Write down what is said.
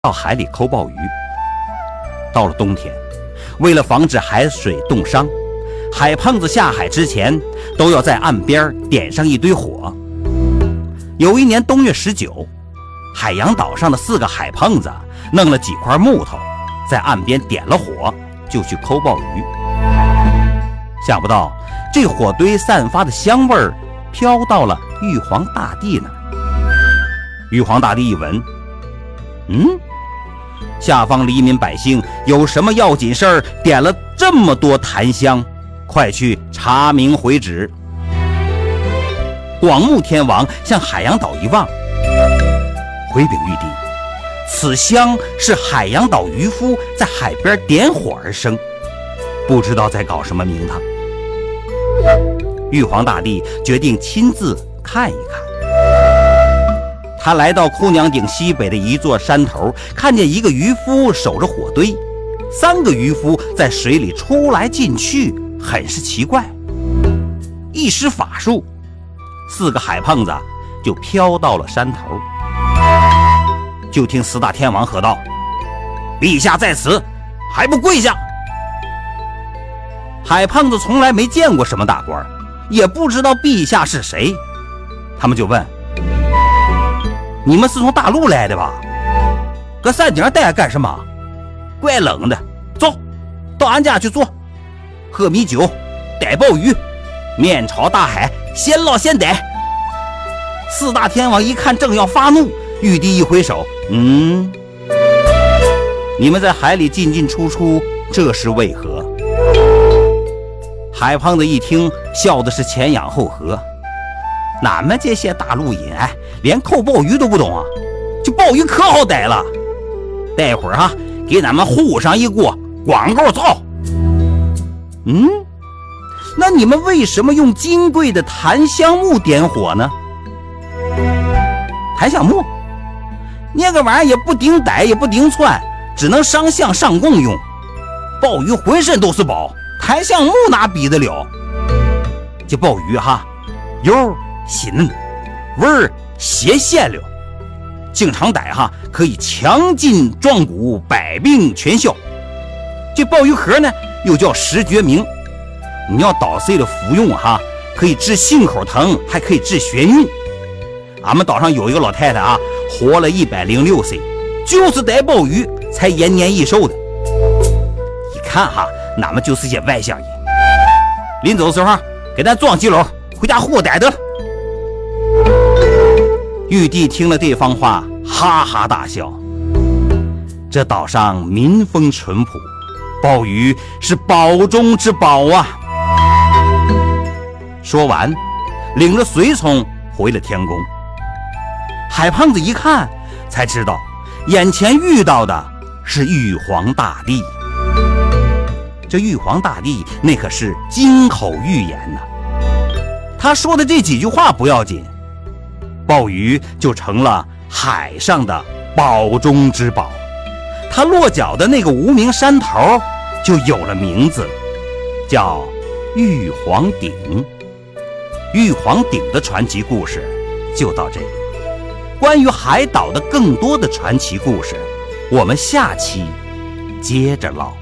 到海里抠鲍鱼。到了冬天，为了防止海水冻伤，海胖子下海之前都要在岸边点上一堆火。有一年冬月19，海洋岛上的4个海胖子弄了几块木头，在岸边点了火，就去抠鲍鱼。想不到这火堆散发的香味儿飘到了玉皇大帝那儿。玉皇大帝一闻，下方黎民百姓有什么要紧事儿，点了这么多檀香，快去查明回旨。广目天王向海洋岛一望，回禀玉帝，此香是海洋岛渔夫在海边点火而生，不知道在搞什么名堂。玉皇大帝决定亲自看一看。他来到哭娘顶西北的一座山头，看见一个渔夫守着火堆，3个渔夫在水里出来进去，很是奇怪。一施法术，4个海胖子就飘到了山头。就听4大天王喝道：“陛下在此，还不跪下！”海胖子从来没见过什么大官，也不知道陛下是谁，他们就问：“你们是从大陆来的吧？搁山顶待着干什么？怪冷的，走，到俺家去坐，喝米酒，逮鲍鱼，面朝大海，现捞现逮。”4大天王一看正要发怒，玉帝一挥手：“你们在海里进进出出，这是为何？”海胖子一听，笑的是前仰后合。俺们这些大陆人，连扣鲍鱼都不懂啊！这鲍鱼可好逮了，待会儿给咱们糊上一锅广告灶。那你们为什么用金贵的檀香木点火呢？檀香木那个玩意儿也不顶逮，也不顶窜，只能上香上供用。鲍鱼浑身都是宝，檀香木哪比得了？这鲍鱼油细嫩，味儿鲜鲜了，经常逮可以强筋壮骨，百病全消。这鲍鱼壳呢又叫石决明，你要捣碎了服用可以治心口疼，还可以治眩晕。俺们岛上有一个老太太活了106岁，就是逮鲍鱼才延年益寿的。一看俺们就是些外乡人，临走的时候给咱装几篓回家糊逮得了。玉帝听了这番话，哈哈大笑。这岛上民风淳朴，鲍鱼是宝中之宝啊！说完，领着随从回了天宫。海胖子一看，才知道眼前遇到的是玉皇大帝。这玉皇大帝那可是金口玉言呐！他说的这几句话不要紧，鲍鱼就成了海上的宝中之宝，他落脚的那个无名山头就有了名字，叫玉皇顶。玉皇顶的传奇故事就到这里。关于海岛的更多的传奇故事，我们下期接着唠。